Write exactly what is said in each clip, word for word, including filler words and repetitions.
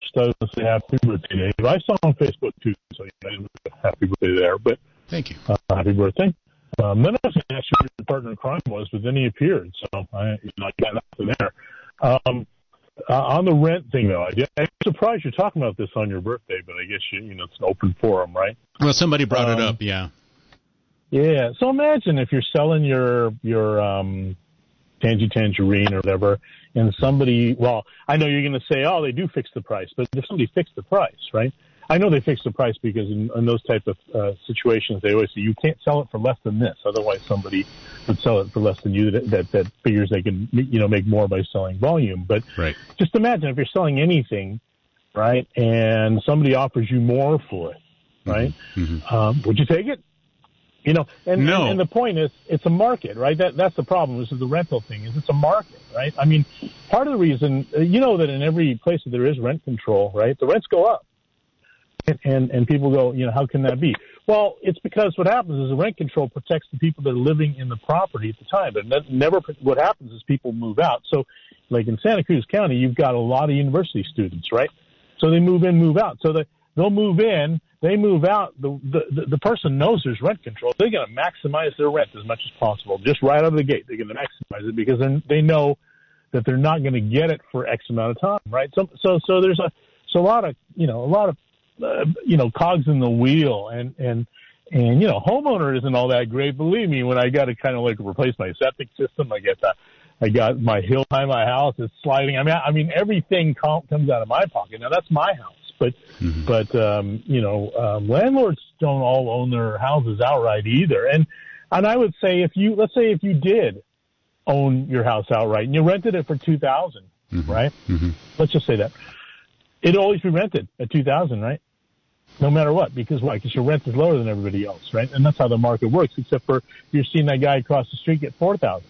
I was going to say happy birthday, Dave. I saw on Facebook, too, so you know, happy birthday there. But thank you. Uh, happy birthday. Um, then I was going to ask you who your partner in crime was, but then he appeared, so I, you know, I got nothing there. Um, uh, on the rent thing, though, I, I'm surprised you're talking about this on your birthday, but I guess you, you know it's an open forum, right? Well, somebody brought um, it up, yeah. Yeah. So imagine if you're selling your your um, Tangy Tangerine or whatever, and somebody, well, I know you're going to say, oh, they do fix the price, but if somebody fixed the price, right? I know they fix the price because in, in those type of uh, situations, they always say you can't sell it for less than this. Otherwise, somebody would sell it for less than you. That that, that figures they can, you know, make more by selling volume. But right. Just imagine if you're selling anything, right, and somebody offers you more for it, right? Mm-hmm. Um, would you take it? You know, and, no. and and the point is, it's a market, right? That that's the problem. This is the rental thing. Is it's a market, right? I mean, part of the reason, you know, that in every place that there is rent control, right, the rents go up. And, and and people go, you know, how can that be? Well, it's because what happens is the rent control protects the people that are living in the property at the time. But never, what happens is people move out. So, like in Santa Cruz County, you've got a lot of university students, right? So they move in, move out. So they, they'll move in, they move out. The, the the person knows there's rent control. They're going to maximize their rent as much as possible, just right out of the gate. They're going to maximize it because they know that they're not going to get it for X amount of time, right? So so so there's a so a lot of you know a lot of Uh, you know, cogs in the wheel, and, and, and, you know, homeowner isn't all that great. Believe me, when I got to kind of like replace my septic system, I get that, I got my hill behind my house, it's sliding. I mean, I mean, everything com- comes out of my pocket. Now that's my house, but, mm-hmm. but, um, you know, um, landlords don't all own their houses outright either. And, and I would say if you, let's say if you did own your house outright and you rented it for two thousand, mm-hmm. right? Mm-hmm. Let's just say that. It'd always be rented at two thousand, right? No matter what, because why? Because your rent is lower than everybody else, right? And that's how the market works, except for you're seeing that guy across the street get four thousand.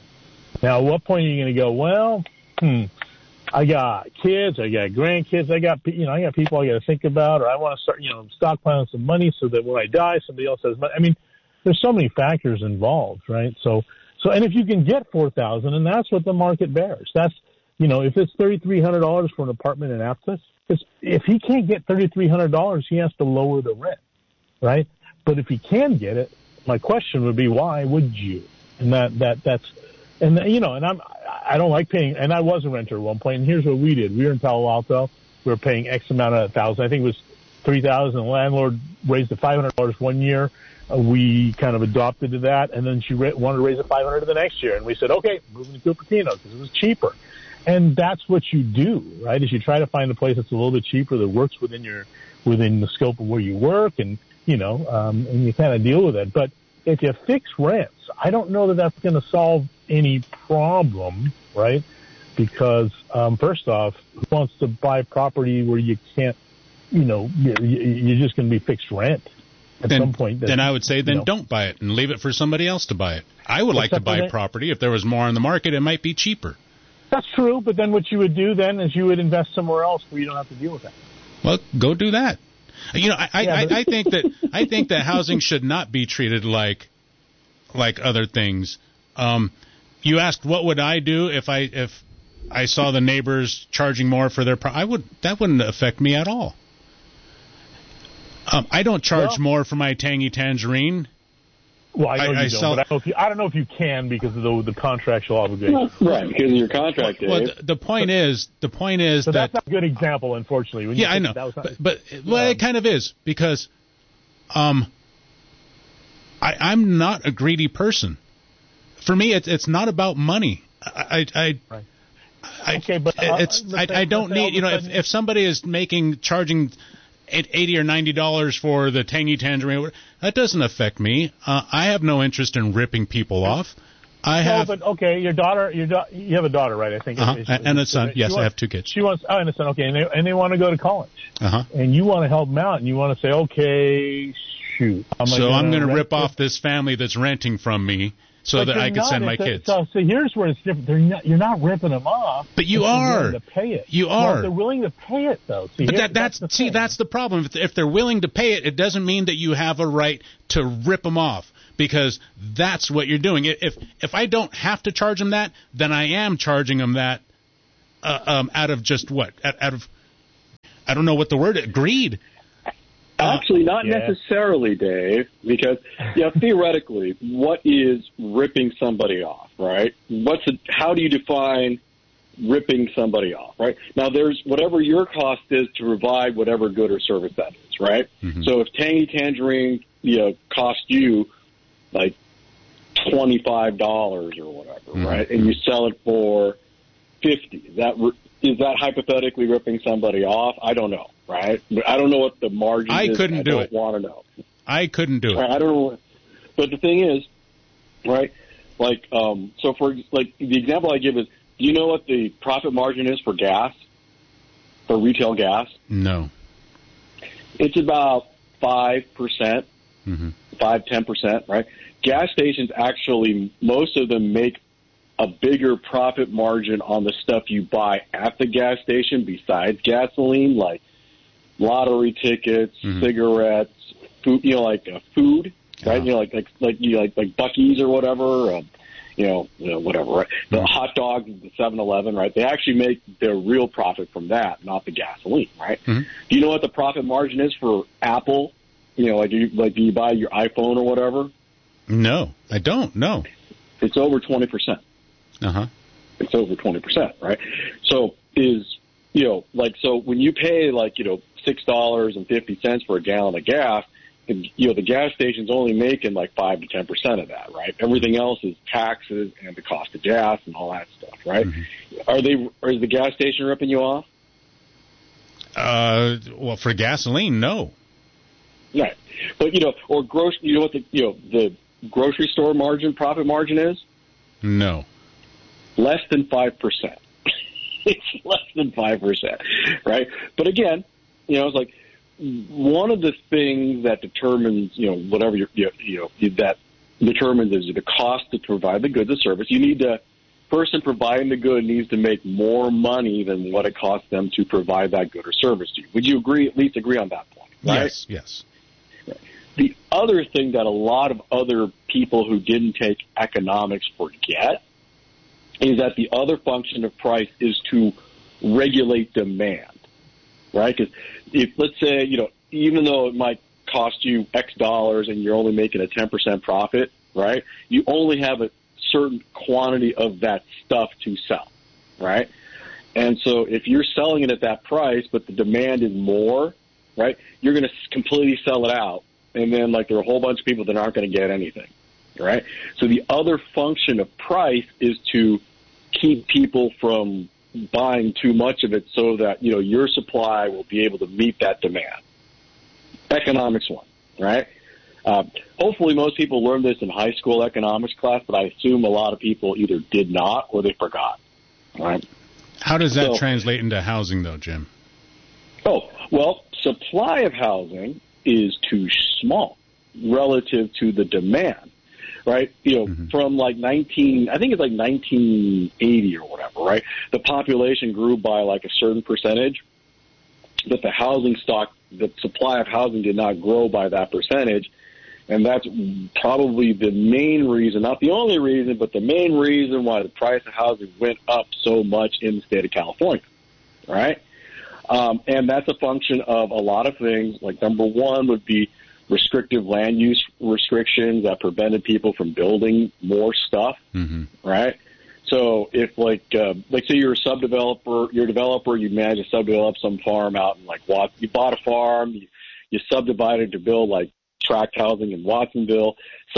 Now, at what point are you going to go, well, hmm, I got kids, I got grandkids, I got, you know, I got people I got to think about, or I want to start, you know, stockpiling some money so that when I die, somebody else has money. I mean, there's so many factors involved, right? So, so, and if you can get four thousand, and that's what the market bears. That's, you know, if it's thirty-three hundred dollars for an apartment in Aptos, if he can't get thirty-three hundred dollars, he has to lower the rent, right? But if he can get it, my question would be, why would you? And that, that, that's, and you know, and I'm, I don't like paying, and I was a renter at one point, and here's what we did. We were in Palo Alto. We were paying X amount of thousand. I think it was three thousand. The landlord raised it five hundred dollars one year. Uh, we kind of adopted to that, and then she ra- wanted to raise it five hundred dollars the next year. And we said, okay, moving to Cupertino because it was cheaper. And that's what you do, right? Is you try to find a place that's a little bit cheaper that works within your, within the scope of where you work, and you know, um, and you kind of deal with it. But if you fix rents, I don't know that that's going to solve any problem, right? Because um, first off, who wants to buy property where you can't, you know, you're just going to be fixed rent at then, some point? That, then I would say, then you know, don't buy it and leave it for somebody else to buy it. I would like to buy that, property. If there was more on the market, it might be cheaper. That's true, but then what you would do then is you would invest somewhere else where you don't have to deal with that. Well, go do that. You know, I, yeah, I, but... I think that I think that housing should not be treated like like other things. Um, you asked what would I do if I if I saw the neighbors charging more for their pro- I would that wouldn't affect me at all. Um, I don't charge well, more for my Tangy Tangerine. Well, I know I, you I don't, sell, but I don't, know if you, I don't know if you can because of the, the contractual obligation. Right, because of your contract. Well, well the, the point but, is, the point is so that that's not a good example, unfortunately. When yeah, you I know, not, but, but well, um, it kind of is because, um, I, I'm not a greedy person. For me, it's it's not about money. I, I, right. I okay, but uh, it's I, I don't need you know if if somebody is making charging eighty or ninety dollars for the Tangy Tangerine, that doesn't affect me. Uh, I have no interest in ripping people off. I have. No, but okay, your daughter, your da- you have a daughter, right? I think. Uh-huh. Is, and a son. Yes, wants, I have two kids. She wants. Oh, and a son. Okay, and they, and they want to go to college. Uh-huh. And you want to help them out, and you want to say, okay, shoot. I'm so gonna I'm going to rip off this family that's renting from me so but that I can send my kids. So, so here's where it's different. They're not, you're not ripping them off. But you are. To pay it. You are. Well, they're willing to pay it, though. See, but here, that, that's, that's see, that's the problem. If, if they're willing to pay it, it doesn't mean that you have a right to rip them off. Because that's what you're doing. If if I don't have to charge them that, then I am charging them that uh, um, out of just what? Out, out of I don't know what the word is. Greed. Actually, not yeah. necessarily, Dave, because yeah, theoretically, what is ripping somebody off, right? What's a, how do you define ripping somebody off, right? Now, there's whatever your cost is to provide whatever good or service that is, right? Mm-hmm. So if Tangy Tangerine, you know, cost you like twenty-five dollars or whatever, mm-hmm. right, and you sell it for fifty dollars, is that is that hypothetically ripping somebody off? I don't know, right? I don't know what the margin I is. couldn't I do don't it. want to know. I couldn't do it. I don't know. But the thing is, right, like, um, so for, like, the example I give is, do you know what the profit margin is for gas, for retail gas? No. It's about five percent, mm-hmm. five, ten percent, right? Gas stations actually, most of them make a bigger profit margin on the stuff you buy at the gas station besides gasoline, like lottery tickets, mm-hmm. cigarettes, food, you know, like uh, food, right? Uh-huh. You know, like like like you know, like like Buc-ee's or whatever, um, you know, you know, whatever, right? The mm-hmm. hot dogs at the seven eleven, right? They actually make their real profit from that, not the gasoline, right? Mm-hmm. Do you know what the profit margin is for Apple? You know, like you like do you buy your iPhone or whatever? No, I don't. No, it's over twenty percent. Uh huh. It's over twenty percent, right? So is, you know, like, so when you pay like, you know, six dollars and fifty cents for a gallon of gas, and, you know, the gas station's only making like five to ten percent of that, right? Everything else is taxes and the cost of gas and all that stuff, right? Mm-hmm. Are they, or is the gas station ripping you off? Uh, well, for gasoline, no. Right. But, you know, or gross, you know what the, you know, the grocery store margin, profit margin is? No. Less than five percent. It's less than five percent, right? But again, you know, it's like one of the things that determines, you know, whatever you're, you know, that determines is the cost to provide the goods or service. You need to, person providing the good needs to make more money than what it costs them to provide that good or service to you. Would you agree, at least agree on that point, right? Yes, yes. The other thing that a lot of other people who didn't take economics forget is that the other function of price is to regulate demand, right? Because if, let's say, you know, even though it might cost you X dollars and you're only making a ten percent profit, right, you only have a certain quantity of that stuff to sell, right? And so if you're selling it at that price, but the demand is more, right, you're going to completely sell it out. And then, like, there are a whole bunch of people that aren't going to get anything, right? So the other function of price is to keep people from buying too much of it so that, you know, your supply will be able to meet that demand. Economics one, right? Uh, hopefully most people learned this in high school economics class, but I assume a lot of people either did not or they forgot, right? How does that so, translate into housing, though, Jim? Oh, well, supply of housing is too small relative to the demand, right? You know, mm-hmm. from like nineteen, I think it's like nineteen eighty or whatever, right? The population grew by like a certain percentage, but the housing stock, the supply of housing did not grow by that percentage. And that's probably the main reason, not the only reason, but the main reason why the price of housing went up so much in the state of California, right? Um, and that's a function of a lot of things. Like, number one would be restrictive land use restrictions that prevented people from building more stuff, mm-hmm. right? So if, like, uh, like say you're a subdeveloper, you're a developer, you manage to subdevelop some farm out in, like, Wat- you bought a farm, you, you subdivided to build, like, tract housing in Watsonville.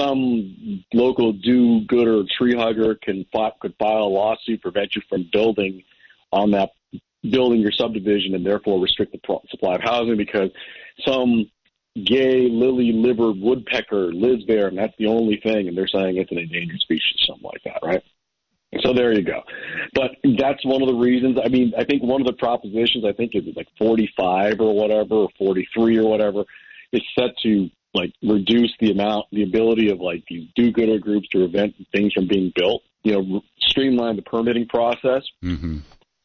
Some local do-gooder tree hugger can could file a lawsuit, prevent you from building on that building your subdivision and therefore restrict the pro- supply of housing because some gay lily-livered woodpecker lives there and that's the only thing, and they're saying it's an endangered species, something like that, right? So there you go. But that's one of the reasons. I mean, I think one of the propositions, I think it was like forty-five or whatever, or forty-three or whatever, is set to, like, reduce the amount, the ability of, like, these do-gooder groups to prevent things from being built, you know, streamline the permitting process. Mm-hmm.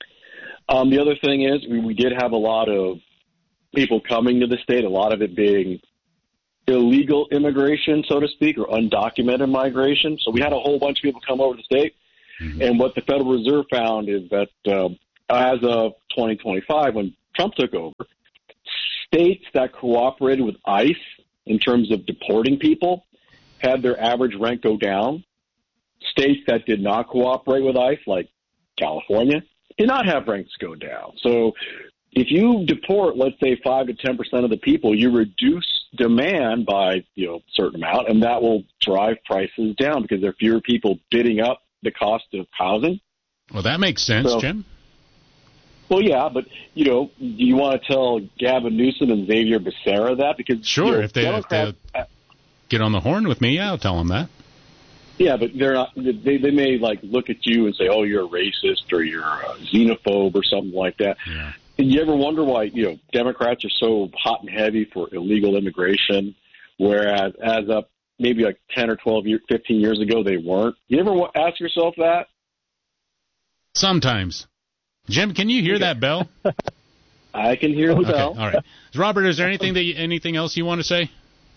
Um, the other thing is we, we did have a lot of people coming to the state, a lot of it being illegal immigration, so to speak, or undocumented migration. So we had a whole bunch of people come over to the state. Mm-hmm. And what the Federal Reserve found is that uh, as of twenty twenty-five, when Trump took over, states that cooperated with ICE in terms of deporting people had their average rent go down. States that did not cooperate with ICE, like California, did not have rents go down. So if you deport, let's say, five to ten percent of the people, you reduce demand by, you know, a certain amount, and that will drive prices down because there are fewer people bidding up the cost of housing. Well, that makes sense, so, Jim. Well, yeah, but, you know, do you want to tell Gavin Newsom and Xavier Becerra that? Because Sure, you know, if, they, if they get on the horn with me, yeah, I'll tell them that. Yeah, but they're not. They they may like look at you and say, "Oh, you're a racist or you're a xenophobe or something like that." Yeah. And you ever wonder why you know Democrats are so hot and heavy for illegal immigration, whereas as up maybe like ten or twelve, years, fifteen years ago they weren't? You ever ask yourself that? Sometimes. Jim, can you hear okay. that bell? I can hear the okay. bell. All right, Robert, is there anything that you, anything else you want to say?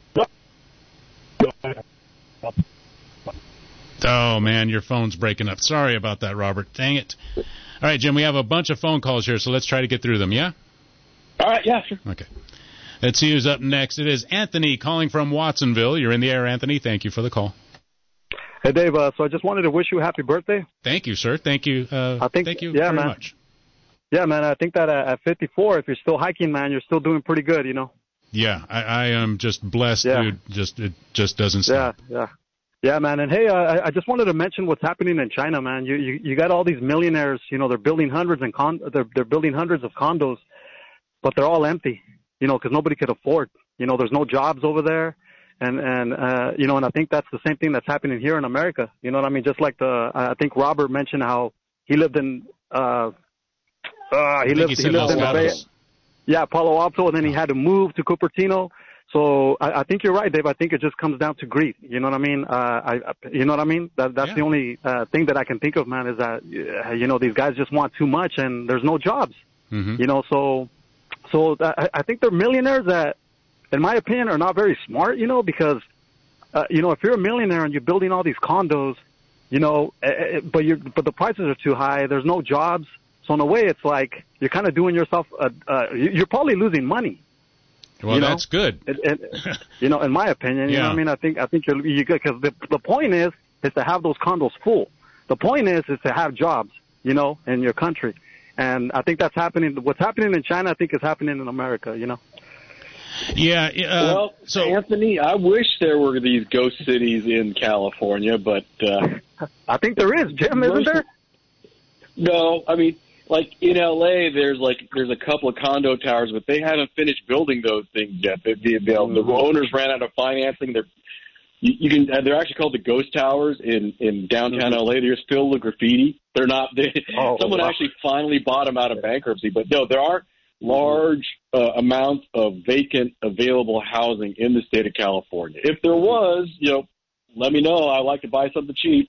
Oh, man, your phone's breaking up. Sorry about that, Robert. Dang it. All right, Jim, we have a bunch of phone calls here, so let's try to get through them, yeah? All right, yeah, sure. Okay. Let's see who's up next. It is Anthony calling from Watsonville. You're in the air, Anthony. Thank you for the call. Hey, Dave, uh, so I just wanted to wish you a happy birthday. Thank you, sir. Thank you. Uh, I think, thank you yeah, very man. much. Yeah, man, I think that uh, at fifty-four, if you're still hiking, man, you're still doing pretty good, you know? Yeah, I, I am just blessed, yeah. dude. Just It just doesn't stop. Yeah, yeah. Yeah, man, and hey, uh, I just wanted to mention what's happening in China, man. You you, you got all these millionaires, you know, they're building hundreds and con- they're they're building hundreds of condos, but they're all empty, you know, because nobody could afford. You know, there's no jobs over there, and and uh, you know, and I think that's the same thing that's happening here in America. You know what I mean? Just like the, I think Robert mentioned how he lived in, uh, uh he lived he, he lived in the Bay, yeah, Palo Alto, and then he had to move to Cupertino. So I, I think you're right, Dave. I think it just comes down to greed. You know what I mean? Uh, I, you know what I mean? That, that's yeah. the only uh, thing that I can think of, man, is that, uh, you know, these guys just want too much and there's no jobs. Mm-hmm. You know, so so I, I think they're millionaires that, in my opinion, are not very smart, you know, because, uh, you know, if you're a millionaire and you're building all these condos, you know, uh, but you're, but the prices are too high, there's no jobs. So in a way, it's like you're kind of doing yourself, uh, uh, you're probably losing money. Well, you know? that's good. It, it, you know, in my opinion, you yeah. know what I mean? I think, I think you're, you because the, the point is, is to have those condos full. The point is, is to have jobs, you know, in your country. And I think that's happening. What's happening in China, I think is happening in America, you know? Yeah. Uh, well, so Anthony, I wish there were these ghost cities in California, but, uh, I think there is, Jim, isn't there? No, I mean, like in L A, there's like there's a couple of condo towers, but they haven't finished building those things yet. The, the, the, the owners ran out of financing. They're you, you can they're actually called the ghost towers in in downtown L A. They're still the graffiti. They're not. They, oh, someone wow. actually finally bought them out of bankruptcy. But no, there are large uh, amounts of vacant available housing in the state of California. If there was, you know, let me know. I'd like to buy something cheap.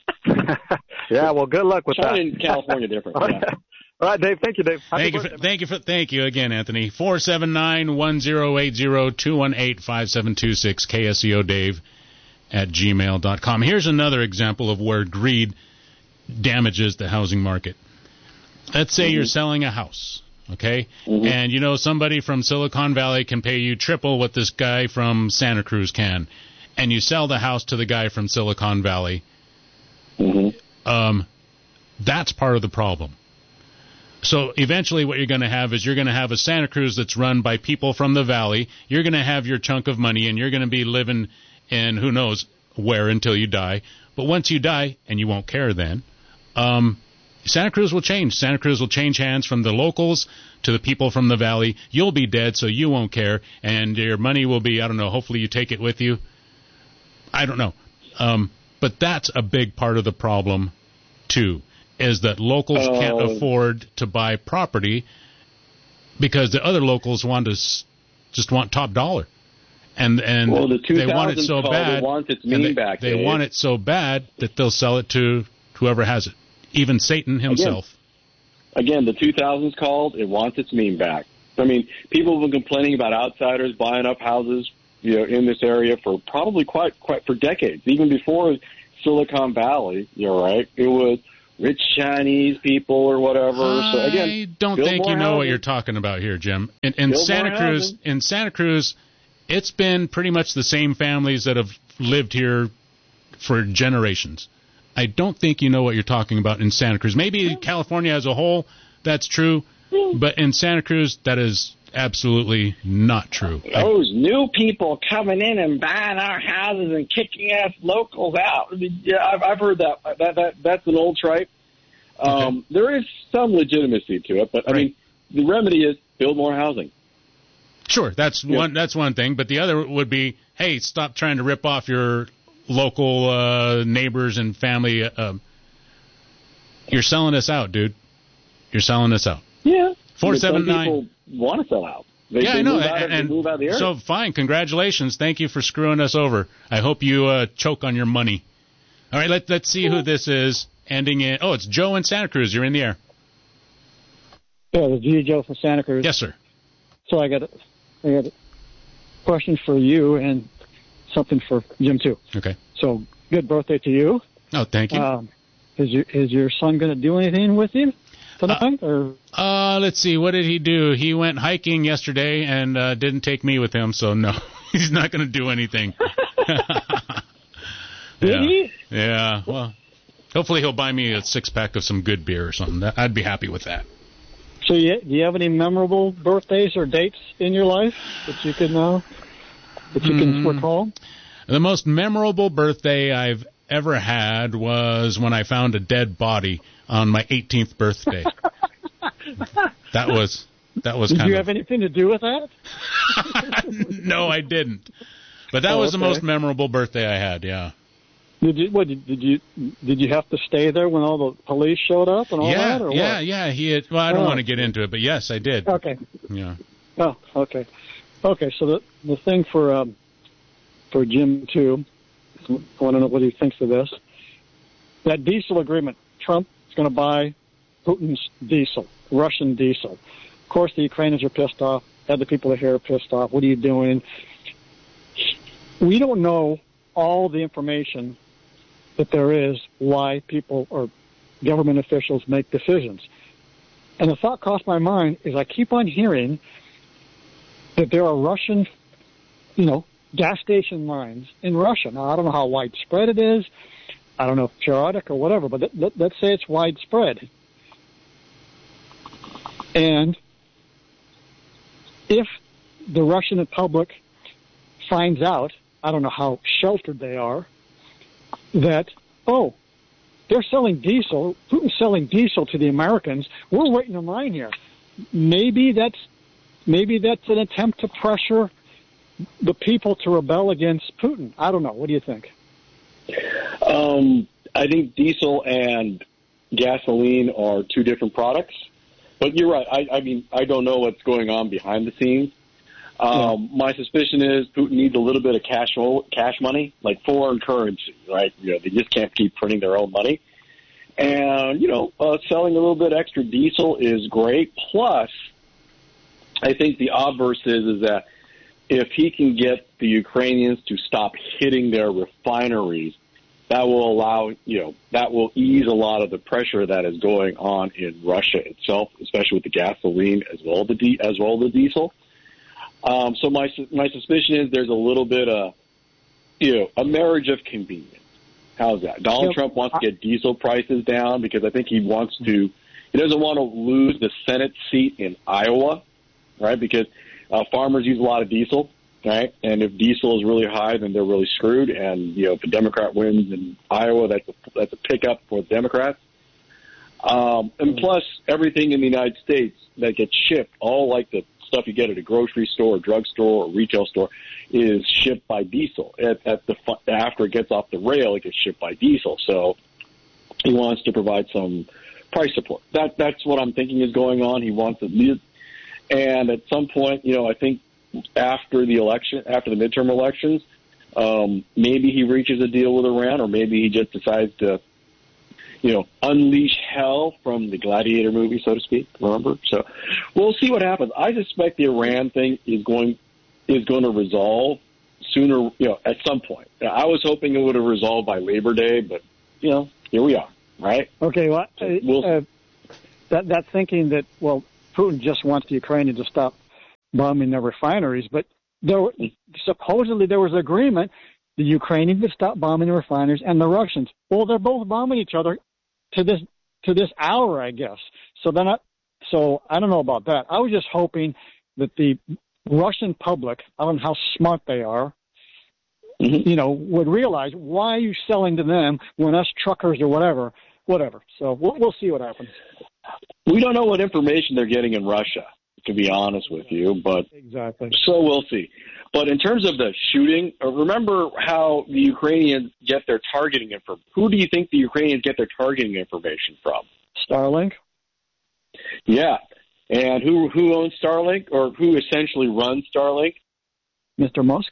Yeah, well, good luck with China that. in California different. All, yeah. right. All right, Dave. Thank you, Dave. Happy thank you, birthday, for, thank you for, thank you again, Anthony. Four seven nine one zero eight zero two one eight five seven two six K S E O Dave at gmail dot com. Here's another example of where greed damages the housing market. Let's say mm-hmm. you're selling a house, okay, mm-hmm. and you know somebody from Silicon Valley can pay you triple what this guy from Santa Cruz can, and you sell the house to the guy from Silicon Valley. Mm-hmm. Um, that's part of the problem. So eventually what you're going to have is you're going to have a Santa Cruz that's run by people from the valley. You're going to have your chunk of money, and you're going to be living in who knows where until you die. But once you die, and you won't care then, um, Santa Cruz will change. Santa Cruz will change hands from the locals to the people from the valley. You'll be dead, so you won't care, and your money will be, I don't know, hopefully you take it with you. I don't know. Um, but that's a big part of the problem, too, is that locals oh. can't afford to buy property because the other locals want to s- just want top dollar. And and well, the they want it so bad. It wants its mean they, back, they Dave. want it so bad that they'll sell it to whoever has it, even Satan himself. Again, again the two thousands called. It wants its mean back. I mean, people have been complaining about outsiders buying up houses, you know, in this area for probably quite quite for decades, even before Silicon Valley. You're right. It was rich Chinese people or whatever. I so again, don't think you know housing. What you're talking about here, Jim. In, in Santa Cruz, housing. in Santa Cruz, it's been pretty much the same families that have lived here for generations. I don't think you know what you're talking about in Santa Cruz. Maybe California as a whole, that's true, but in Santa Cruz, that is absolutely not true. Those new people coming in and buying our houses and kicking ass locals out. I mean, yeah, I've, I've heard that. That that that's an old tripe. Um, okay. There is some legitimacy to it, but I right. mean, the remedy is build more housing. Sure, that's yeah. one. That's one thing, but the other would be, hey, stop trying to rip off your local uh, neighbors and family. Uh, you're selling us out, dude. You're selling us out. Yeah. Four seven nine. People want to sell out. They, yeah, they I know. Move out, and, and move out of the area. So fine. Congratulations. Thank you for screwing us over. I hope you uh, choke on your money. All right. Let Let's see yeah. who this is. Ending in. Oh, it's Joe in Santa Cruz. You're in the air. Yeah, the G. Joe from Santa Cruz. Yes, sir. So I got a, I got a question for you and something for Jim too. Okay. So good birthday to you. Oh, thank you. Um, is your is your son going to do anything with you tonight? Uh, or uh, let's see. What did he do? He went hiking yesterday and uh, didn't take me with him. So no, he's not going to do anything. Did yeah. he? Yeah. Well, hopefully he'll buy me a six pack of some good beer or something. I'd be happy with that. So you, do you have any memorable birthdays or dates in your life that you can uh, that you can mm. recall? The most memorable birthday I've ever had was when I found a dead body on my eighteenth birthday. that was that was. Did kind you of... have anything to do with that? No, I didn't. But that oh, was okay. the most memorable birthday I had. Yeah. Did you what did, did you did you have to stay there when all the police showed up and all yeah, that? Or yeah, what? yeah. He had, well, I don't oh. want to get into it, but yes, I did. Okay. Yeah. Oh, okay, okay. So the the thing for um, for Jim too, I want to know what he thinks of this. That diesel agreement, Trump is going to buy Putin's diesel, Russian diesel. Of course, the Ukrainians are pissed off. Other people here are pissed off. What are you doing? We don't know all the information that there is why people or government officials make decisions. And the thought crossed my mind is I keep on hearing that there are Russian, you know, gas station lines in Russia. Now, I don't know how widespread it is. I don't know if periodic or whatever, but let, let's say it's widespread. And if the Russian public finds out, I don't know how sheltered they are, that, oh, they're selling diesel, Putin's selling diesel to the Americans, we're waiting in line here. Maybe that's maybe that's an attempt to pressure the people to rebel against Putin. I don't know. What do you think? Um, I think diesel and gasoline are two different products. But you're right. I, I mean, I don't know what's going on behind the scenes. Um, yeah. My suspicion is Putin needs a little bit of cash cash money, like foreign currency, right? You know, they just can't keep printing their own money. And, you know, uh, selling a little bit extra diesel is great. Plus, I think the obverse is, is that if he can get the Ukrainians to stop hitting their refineries, that will allow, you know, that will ease a lot of the pressure that is going on in Russia itself, especially with the gasoline as well as the, di- as well as the diesel. Um, so my my suspicion is there's a little bit of, you know, a marriage of convenience. How's that? Donald yep. Trump wants to get diesel prices down because I think he wants to, he doesn't want to lose the Senate seat in Iowa, right? Because uh, farmers use a lot of diesel, right? And if diesel is really high, then they're really screwed. And, you know, if a Democrat wins in Iowa, that's a, that's a pickup for the Democrats. Um, and plus, everything in the United States that gets shipped, all like the stuff you get at a grocery store, or drugstore, or retail store, is shipped by diesel. At, at the after it gets off the rail, it gets shipped by diesel. So he wants to provide some price support. That that's what I'm thinking is going on. He wants to, and at some point, you know, I think after the election, after the midterm elections, um, maybe he reaches a deal with Iran, or maybe he just decides to, you know, unleash hell from the Gladiator movie, so to speak. Remember? So we'll see what happens. I suspect the Iran thing is going is going to resolve sooner, you know, at some point. Now, I was hoping it would have resolved by Labor Day, but, you know, here we are. right? Okay, well, uh, We'll- uh, that that thinking that well, Putin just wants the Ukrainians to stop bombing their refineries, but there supposedly there was agreement the Ukrainians would stop bombing the refineries and the Russians. Well, they're both bombing each other to this to this hour, I guess. So then, I, so I don't know about that. I was just hoping that the Russian public, I don't know how smart they are, Mm-hmm. you know, would realize why are you selling to them when us truckers or whatever, whatever. So we'll, we'll see what happens. We don't know what information they're getting in Russia, to be honest with you, but Exactly. so we'll see. But in terms of the shooting, uh, remember how the Ukrainians get their targeting information. Who do you think the Ukrainians get their targeting information from? Starlink. Yeah. And who who owns Starlink, or who essentially runs Starlink? Mister Musk.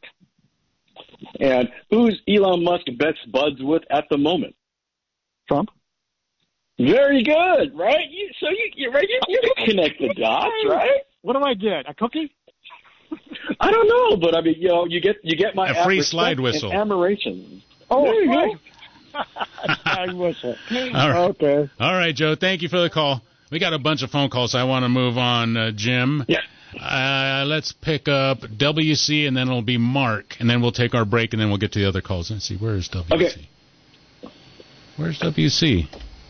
And who's Elon Musk best buds with at the moment? Trump. Very good, right? You, so you, you right, you, you can connect the dots, right? What do I get? A cookie? I don't know, but I mean, you know, you get you get my A free respect slide and whistle. admiration. Oh, there you right. go. I whistle. All right. Okay. All right, Joe. Thank you for the call. We got a bunch of phone calls. So I want to move on, uh, Jim. Yeah. Uh, let's pick up W C, and then it'll be Mark, and then we'll take our break, and then we'll get to the other calls. Let's see. Where is W C? Okay. Where's W C?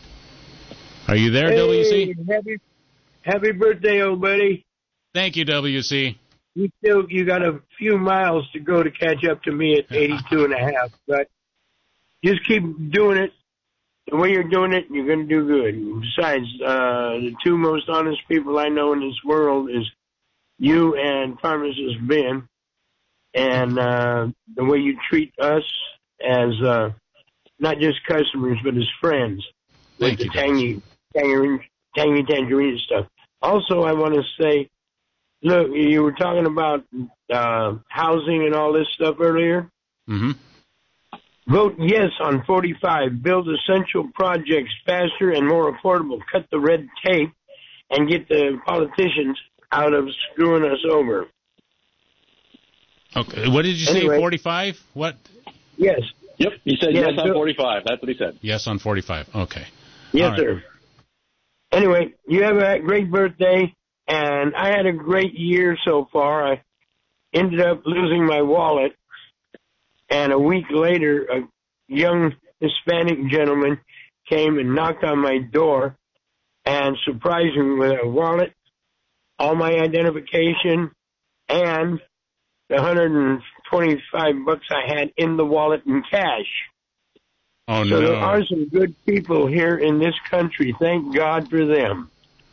Are you there, hey, W C? Happy, happy birthday, old buddy. Thank you, W C. You still you got a few miles to go to catch up to me at eighty-two and a half, but just keep doing it. The way you're doing it, you're going to do good. Besides, uh, the two most honest people I know in this world is you and Pharmacist Ben, and uh, the way you treat us as uh, not just customers, but as friends. Thank with you, the tangy, tangerine, tangy tangerine stuff. Also, I want to say, look, you were talking about uh, housing and all this stuff earlier. Mm-hmm. Vote yes on forty-five. Build essential projects faster and more affordable. Cut the red tape and get the politicians out of screwing us over. Okay. What did you say? Anyway. forty-five? What? Yes. Yep. He said Yeah, yes on so- forty-five. That's what he said. Yes on forty-five. Okay. Yes, All right. sir. Anyway, you have a great birthday, and I had a great year so far. I ended up losing my wallet, and a week later, a young Hispanic gentleman came and knocked on my door and surprised me with a wallet, all my identification, and the one hundred twenty-five bucks I had in the wallet in cash. Oh, So no. there are some good people here in this country. Thank God for them.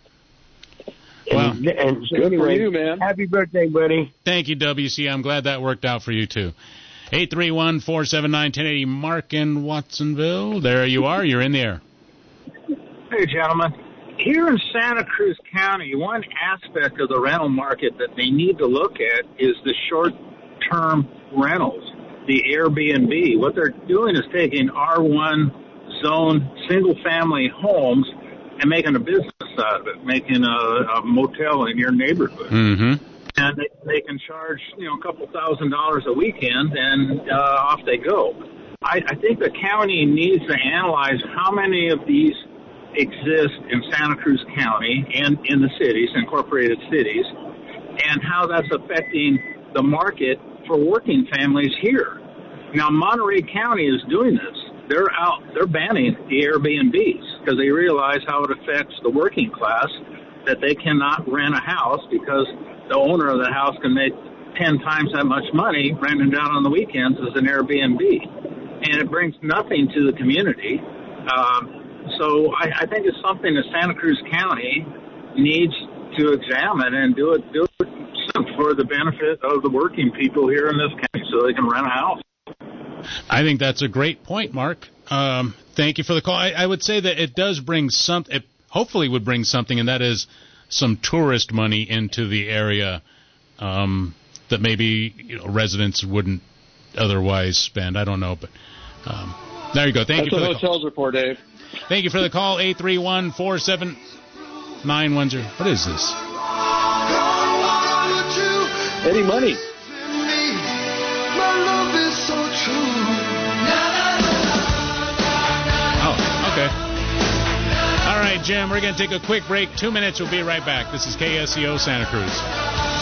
Wow. And, and so Good for anyway, you, man. Happy birthday, buddy. Thank you, W C. I'm glad that worked out for you, too. eight three one, four seven nine, one zero eight zero. Mark in Watsonville. There you are. You're in the air. Hey, gentlemen. Here in Santa Cruz County, one aspect of the rental market that they need to look at is the short-term rentals, the Airbnb. What they're doing is taking R one zone single-family homes and making a business out of it, making a, a motel in your neighborhood. Mm-hmm. And they, they can charge, you know, a couple thousand dollars a weekend, and uh, off they go. I, I think the county needs to analyze how many of these exist in Santa Cruz County and in the cities, incorporated cities, and how that's affecting the market for working families here. Now, Monterey County is doing this. They're out, they're banning the Airbnbs because they realize how it affects the working class, that they cannot rent a house because the owner of the house can make ten times that much money renting it out on the weekends as an Airbnb. And it brings nothing to the community. Um, so I, I think it's something that Santa Cruz County needs to examine and do it, do it for the benefit of the working people here in this county so they can rent a house. I think that's a great point, Mark. Um, thank you for the call. I, I would say that it does bring some, it hopefully would bring something, and that is some tourist money into the area um, that maybe you know, residents wouldn't otherwise spend. I don't know, but um, there you go. Thank That's you for the the hotels call. report, Dave. Thank you for the call. eight three one, four seven nine one zero. What is this? Eddie Money. Oh, okay. Jim. We're going to take a quick break. Two minutes. We'll be right back. This is K S E O Santa Cruz.